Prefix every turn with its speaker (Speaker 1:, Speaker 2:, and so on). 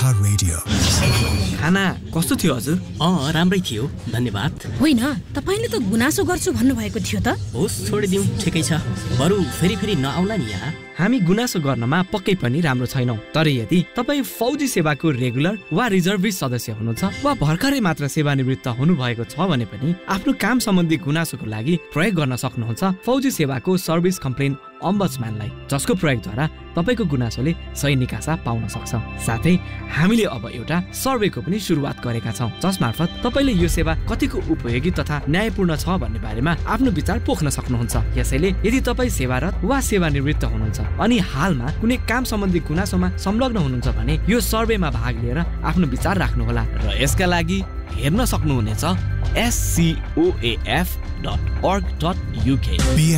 Speaker 1: Gorkha radio.
Speaker 2: खाना कस्तो थियो हजुर?
Speaker 3: राम्रै थियो, धन्यवाद।
Speaker 4: होइन, तपाईले त गुनासो गर्छु भन्नुभएको थियो त।
Speaker 3: होस्, छोडिदिउँ, ठिकै छ। बरु फेरि नआउला नि यहाँ।
Speaker 2: हामी गुनासो गर्नमा पक्कै पनि राम्रो छैनौं, तर यदि तपाईँ फौजी सेवाको रेगुलर वा रिजर्भिस्ट सदस्य हुनुहुन्छ वा भर्खरै मात्र सेवानिवृत्त हुनुभएको छ भने पनि आफ्नो काम सम्बन्धी गुनासोको लागि प्रयोग गर्न सक्नुहुन्छ फौजी सेवाको सर्भिस कम्प्लेन अम्बड्सम्यानलाई, जसको प्रयोगद्वारा तपाईको गुनासोले सही निकासा पाउन सक्छ। साथै हामीले अब एउटा सर्वेको पनि सुरुवात गरेका छौं, जसमार्फत तपाईले यो सेवा कतिको उपयोगी तथा न्यायपूर्ण छ भन्ने बारेमा आफ्नो विचार पोख्न सक्नुहुन्छ। यसैले यदि तपाई सेवारत वा सेवानिवृत्त हुनुहुन्छ अनि हालमा कुनै काम सम्बन्धी गुनासोमा संलग्न हुनुहुन्छ भने यो सर्वेमा भाग लिएर आफ्नो विचार राख्नुहोला र यसका लागि हेर्न सक्नुहुनेछ scoaf.org.uk।